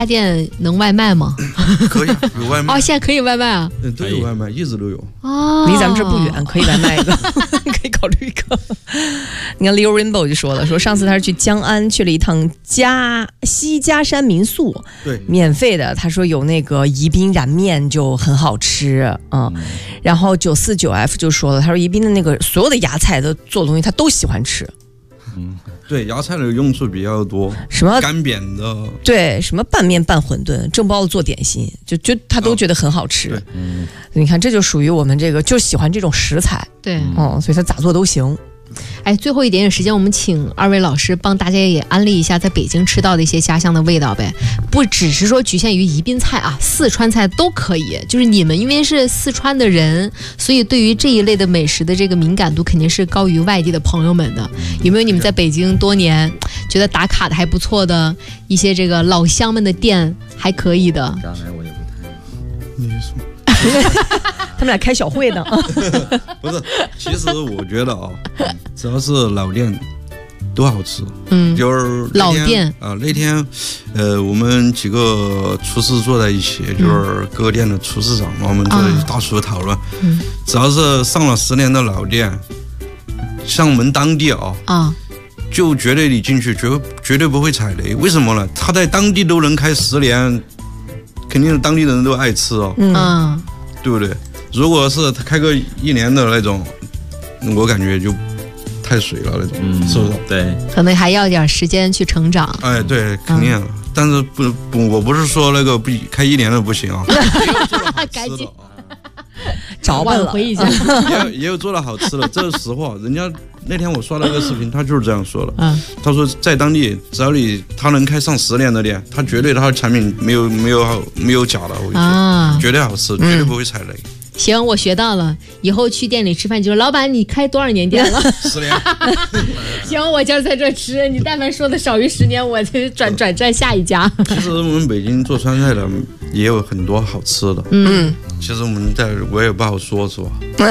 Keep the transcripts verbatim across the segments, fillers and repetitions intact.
家店能外卖吗？ 可以，有外卖。 哦，现在可以外卖啊？ 嗯，都有外卖，一直都有。 哦， 离咱们这不远，可以外卖一个，可以考虑一个。你看 Leo Rainbow 就说了，说上次他是去江安去了一趟嘉西嘉山民宿， 对， 免费的。他说有那个宜宾燃面就很好吃啊、嗯。然后九四九 F 就说了，他说宜宾的那个所有的芽菜的做的东西他都喜欢吃。 嗯，对，芽菜的用处比较多， 什么干煸的， 对，什么拌面、拌馄饨、蒸包子、做点心，就就他都觉得很好吃。 哦、 嗯，你看，这就属于我们这个就喜欢这种食材， 对， 哦、嗯，所以他咋做都行。 哎，最后一点点时间，我们请二位老师帮大家也安利一下在北京吃到的一些家乡的味道呗，不只是说局限于宜宾菜啊，四川菜都可以。就是你们因为是四川的人，所以对于这一类的美食的这个敏感度肯定是高于外地的朋友们的。有没有你们在北京多年觉得打卡的还不错的一些这个老乡们的店还可以的？ 刚才我也不太， 你说。 他们俩开小会呢。 不是，其实我觉得啊、哦，只要是老店都好吃。 嗯， 就是老店啊、呃，那天呃，我们几个厨师坐在一起，就是各个店的厨师长，然后我们坐在一起大厨讨论。嗯，只要是上了十年的老店，像我们当地啊啊，就绝对你进去绝绝对不会踩雷。为什么呢？他在当地都能开十年。肯定当地人都爱吃哦，嗯，对不对？如果是他开个一年的那种，我感觉就太水了那种，嗯、是不是？ 对， 可能还要点时间去成长。 哎，对，肯定。嗯、但是不不，我不是说那个不开一年的不行啊， 赶紧找挽回一下。 也有也有做的好吃的，这是实话。人家那天我刷了一个视频，他就是这样说的。嗯，他说在当地，只要你他能开上十年的店，他绝对他的产品没有没有没有假的，我跟你说，啊、绝对好吃，绝对不会踩雷。嗯、 行，我学到了，以后去店里吃饭就说老板，你开多少年店了？ 十年。 行，我今儿在这吃，你但凡说的少于十年，我就转转战下一家。 其实我们北京做川菜的也有很多好吃的。嗯，其实我们在我也不好说，是吧？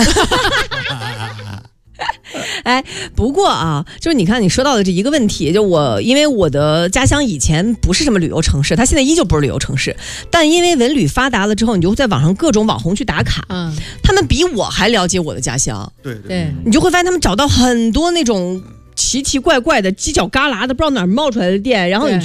哎，不过啊，就是你看你说到的这一个问题，就我因为我的家乡以前不是什么旅游城市，它现在依旧不是旅游城市，但因为文旅发达了之后，你就在网上各种网红去打卡，嗯，他们比我还了解我的家乡， 对对， 你就会发现他们找到很多那种奇奇怪怪的犄角旮旯的不知道哪儿冒出来的店，然后你